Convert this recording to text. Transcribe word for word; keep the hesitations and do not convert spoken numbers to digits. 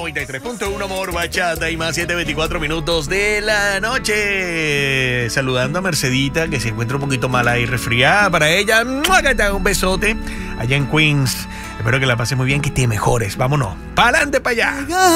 noventa y tres punto uno Amor, Bachata y más, siete veinticuatro minutos de la noche. Saludando a Mercedita, que se encuentra un poquito mala y resfriada. Para ella, ¡mua! Que te haga un besote allá en Queens. Espero que la pases muy bien, que te mejores. Vámonos, para adelante, para allá.